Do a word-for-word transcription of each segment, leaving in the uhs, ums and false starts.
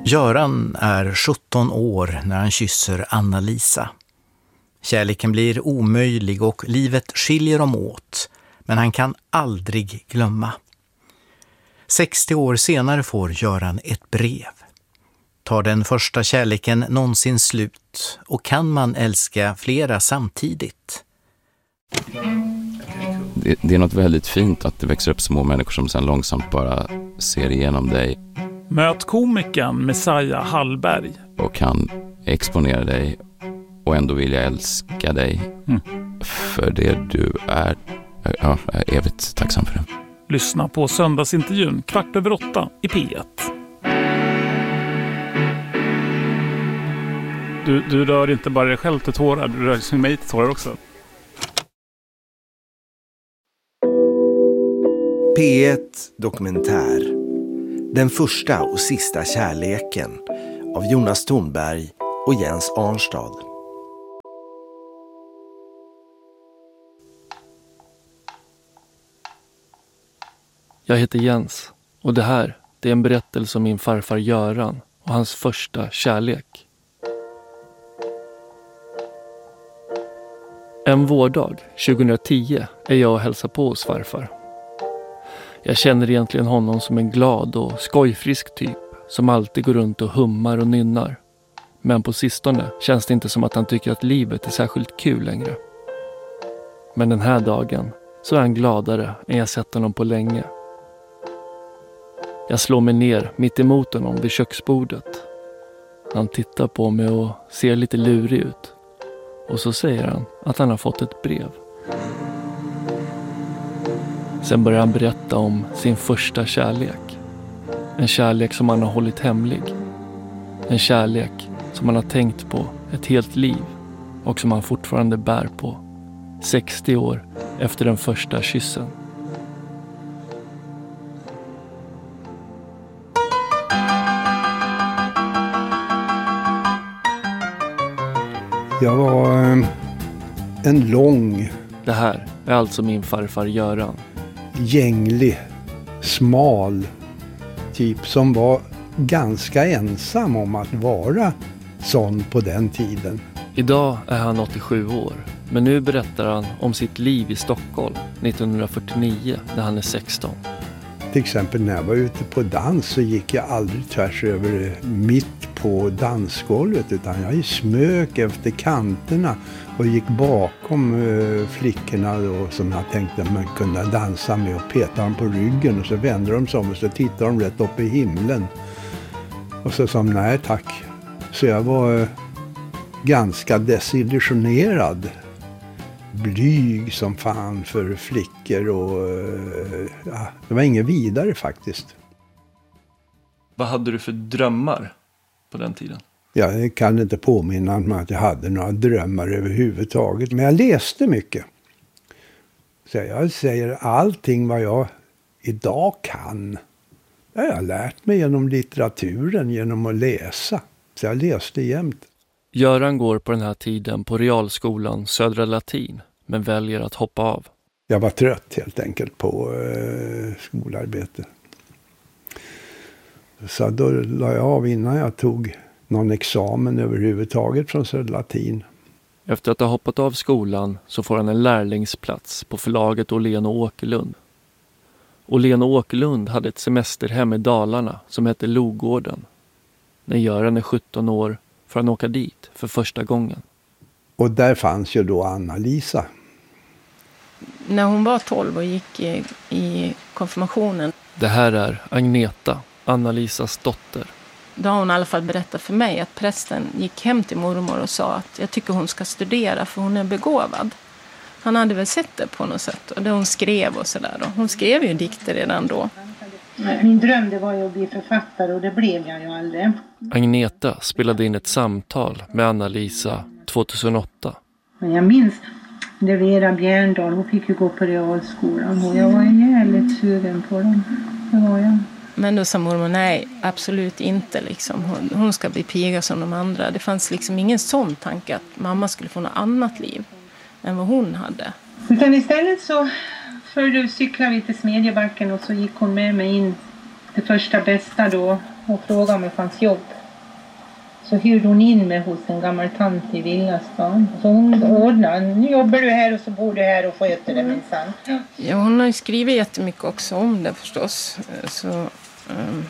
Göran är sjutton år när han kysser Anna-Lisa. Kärleken blir omöjlig och livet skiljer dem åt, men han kan aldrig glömma. sextio år senare får Göran ett brev. Tar den första kärleken någonsin slut och kan man älska flera samtidigt? Det, det är något väldigt fint att det växer upp små människor som sedan långsamt bara ser igenom dig. Möt komikern Messiah Hallberg. Och kan exponera dig och ändå vilja älska dig mm. för det du är. Ja, jag är evigt tacksam för det. Lyssna på söndagsintervjun kvart över åtta i P ett. Du, du rör inte bara dig själv till tårar, du rör sig mig till tårar också. P ett Dokumentär. Den första och sista kärleken av Jonas Thornberg och Jens Arnstad. Jag heter Jens och det här det är en berättelse om min farfar Göran och hans första kärlek. En vårdag tjugohundratio är jag och hälsar på hos farfar. Jag känner egentligen honom som en glad och skojfrisk typ som alltid går runt och hummar och nynnar. Men på sistone känns det inte som att han tycker att livet är särskilt kul längre. Men den här dagen så är han gladare än jag sett honom på länge. Jag slår mig ner mitt emot honom vid köksbordet. Han tittar på mig och ser lite lurig ut. Och så säger han att han har fått ett brev. Sen börjar han berätta om sin första kärlek. En kärlek som han har hållit hemlig. En kärlek som han har tänkt på ett helt liv och som han fortfarande bär på. sextio år efter den första kyssen. Jag var en lång... Det här är alltså min farfar Göran. Gänglig, smal typ som var ganska ensam om att vara sån på den tiden. Idag är han åttiosju år, men nu berättar han om sitt liv i Stockholm nittonhundrafyrtionio när han är sexton. Till exempel när jag var ute på dans så gick jag aldrig tvärs över mitt på dansgolvet utan jag smök efter kanterna och gick bakom uh, flickorna då, som jag tänkte man kunde dansa med och peta dem på ryggen och så vände de sig om och så tittade de rätt upp i himlen. Och så sa de nej tack. Så jag var uh, ganska desillusionerad. Blyg som fan för flickor och uh, ja, det var inget vidare faktiskt. Vad hade du för drömmar på den tiden? Jag kan inte påminna mig att jag hade några drömmar överhuvudtaget. Men jag läste mycket. Så jag säger allting vad jag idag kan. Det har jag lärt mig genom litteraturen, genom att läsa. Så jag läste jämt. Göran går på den här tiden på realskolan Södra Latin. Men väljer att hoppa av. Jag var trött helt enkelt på eh, skolarbete. Så då la jag av innan jag tog någon examen överhuvudtaget från Södra Latin. Efter att ha hoppat av skolan så får han en lärlingsplats på förlaget Åhlén och Åkerlund. Åhlén och Åkerlund hade ett semesterhem i Dalarna som hette Logården. När Göran är sjutton år får han åka dit för första gången. Och där fanns ju då Anna-Lisa. När hon var tolv och gick i, i konfirmationen. Det här är Agneta, Anna-Lisas dotter. Då har hon i alla fall berättat för mig att prästen gick hem till mormor och sa att jag tycker hon ska studera för hon är begåvad. Han hade väl sett det på något sätt och det hon skrev och sådär. Hon skrev ju dikter redan då. Min dröm det var ju att bli författare och det blev jag ju aldrig. Agneta spelade in ett samtal med Anna-Lisa tjugohundraåtta. Men jag minns det Vera Bjärndal, hon fick ju gå på realskolan och jag var jävligt sugen på den. Det var jag. Men då sa mormor, nej, absolut inte. Liksom. Hon, hon ska bli piga som de andra. Det fanns liksom ingen sån tanke att mamma skulle få något annat liv än vad hon hade. Utan istället så förde cykla vi till Smedjebacken och så gick hon med mig in till första bästa då och frågade om det fanns jobb. Så hyrde hon in mig hos en gammal tant i Villastan. Så hon ordnade, nu jobbar du här och så bor du här och sköter det minsann. Ja, hon har ju skrivit jättemycket också om det förstås. Så, um,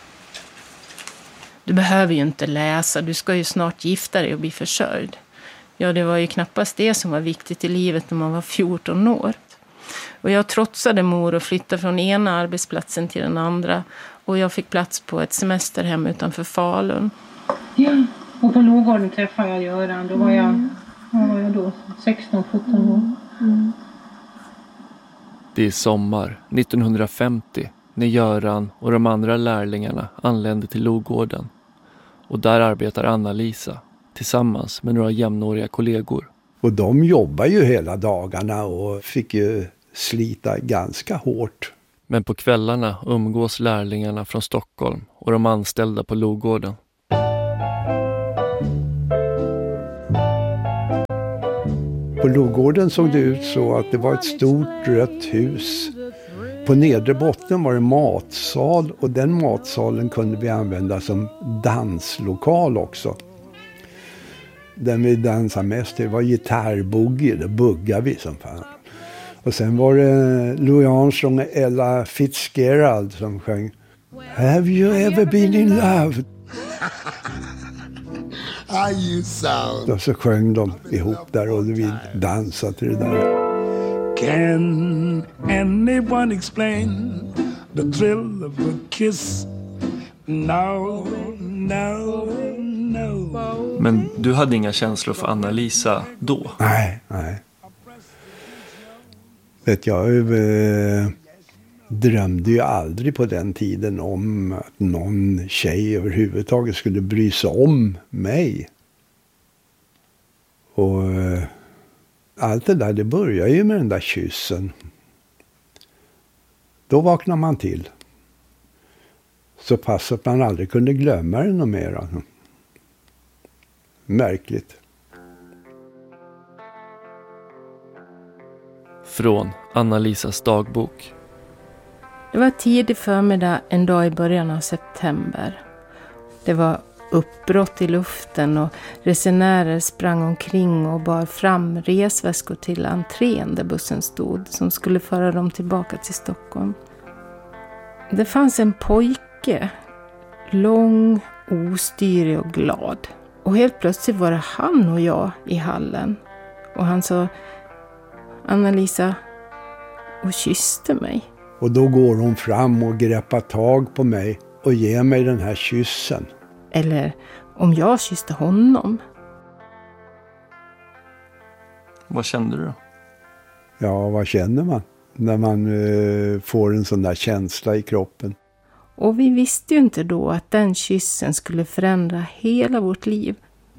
du behöver ju inte läsa, du ska ju snart gifta dig och bli försörjd. Ja, det var ju knappast det som var viktigt i livet när man var fjorton år. Och jag trotsade mor och flyttade från ena arbetsplatsen till den andra. Och jag fick plats på ett semesterhem utanför Falun. Ja, och på Lågården träffade jag Göran. Då var jag, vad var jag då? sexton sjutton år. Mm. Det är sommar nittonhundrafemtio när Göran och de andra lärlingarna anlände till Lågården. Och där arbetar Anna-Lisa tillsammans med några jämnåriga kollegor. Och de jobbar ju hela dagarna och fick ju slita ganska hårt. Men på kvällarna umgås lärlingarna från Stockholm och de anställda på Lågården. På Lågården såg det ut så att det var ett stort rött hus. På nedre botten var det matsal och den matsalen kunde vi använda som danslokal också. Den vi dansade mest till var gitarrboogie, det buggade vi som fan. Och sen var det Louis Armstrong och Ella Fitzgerald som sjöng Have you ever been in love? Och så sjöng de ihop där och vi dansade till det där. Can anyone explain the thrill of a kiss? No, no, no. Men du hade inga känslor för Anna-Lisa då? Nej, nej. Vet jag eh, drömde ju aldrig på den tiden om att någon tjej överhuvudtaget skulle bry sig om mig. Och eh, allt det där, det börjar ju med den där kyssen. Då vaknar man till. Så pass att man aldrig kunde glömma det något mer. Alltså. Märkligt. Från Anna-Lisas dagbok. Det var tidig förmiddag en dag i början av september. Det var uppbrott i luften och resenärer sprang omkring och bar fram resväskor till entrén där bussen stod som skulle föra dem tillbaka till Stockholm. Det fanns en pojke, lång, ostyrig och glad. Och helt plötsligt var det han och jag i hallen. Och han sa Anna-Lisa och kysste mig. Och då går hon fram och greppar tag på mig och ger mig den här kyssen. Eller om jag kysste honom. Vad kände du då? Ja, vad känner man när man eh, får en sån där känsla i kroppen? Och vi visste ju inte då att den kyssen skulle förändra hela vårt liv.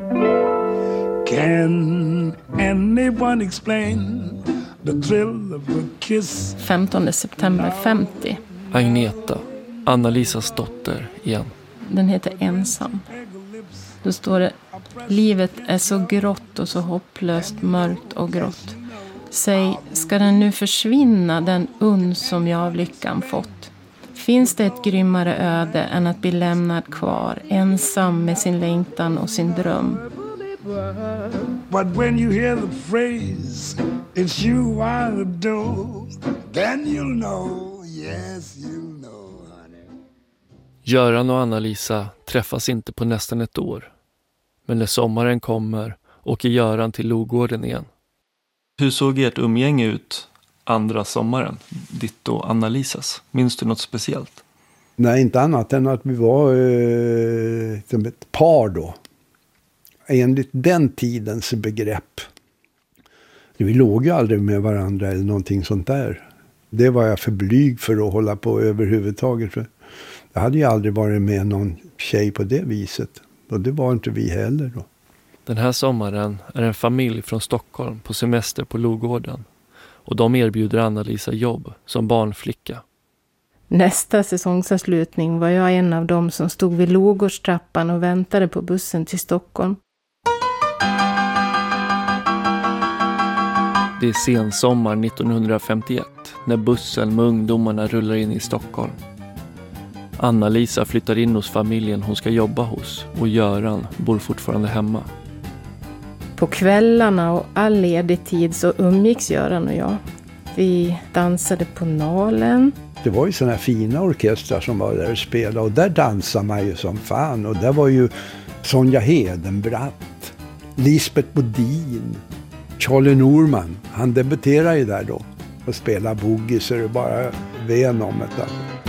Can anyone explain the thrill of a kiss? femtonde september femtio. Agneta, Anna-Lisas dotter igen. Den heter Ensam. Då står det: livet är så grått och så hopplöst mörkt och grått. Säg, ska den nu försvinna, den uns som jag av lyckan fått? Finns det ett grymmare öde än att bli lämnad kvar, ensam med sin längtan och sin dröm? But when you hear the phrase, it's you I adore, then you'll know, yes you'll know, honey. Göran och Anna-Lisa träffas inte på nästan ett år. Men när sommaren kommer åker Göran till Lågården igen. Hur såg ert umgänge ut andra sommaren, ditt och Anna-Lisas? Minns du något speciellt? Nej, inte annat än att vi var eh, som ett par då. Enligt den tidens begrepp. Vi låg ju aldrig med varandra eller någonting sånt där. Det var jag för blyg för att hålla på överhuvudtaget. Jag hade ju aldrig varit med någon tjej på det viset. Och det var inte vi heller då. Den här sommaren är en familj från Stockholm på semester på Lågården. Och de erbjuder Anna-Lisa jobb som barnflicka. Nästa säsongsavslutning var jag en av dem som stod vid Lågårdstrappan och väntade på bussen till Stockholm. Det är sensommar nittonhundrafemtioett när bussen med ungdomarna rullar in i Stockholm. Anna-Lisa flyttar in hos familjen hon ska jobba hos och Göran bor fortfarande hemma. På kvällarna och all ledig tid så umgicks Göran och jag. Vi dansade på Nalen. Det var ju såna här fina orkestrar som var där och spelade och där dansade man ju som fan. Och där var ju Sonja Hedenbratt, Lisbeth Bodin, Charlie Norman. Han debuterade ju där då och spelade boogie så det bara ven om det.